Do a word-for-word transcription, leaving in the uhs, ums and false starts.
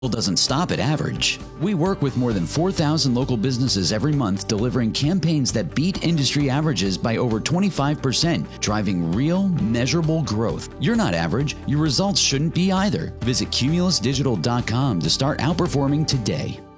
Doesn't stop at average. We work with more than four thousand local businesses every month, delivering campaigns that beat industry averages by over twenty-five percent, driving real, measurable growth. You're not average. Your results shouldn't be either. Visit Cumulus Digital dot com to start outperforming today.